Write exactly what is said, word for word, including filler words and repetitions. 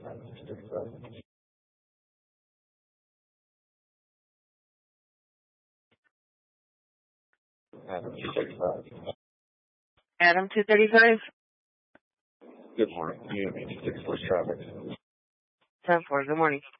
Adam two thirty-five. Adam two thirty-five. Good morning. You have two sixty-four traffic. ten four. Good morning.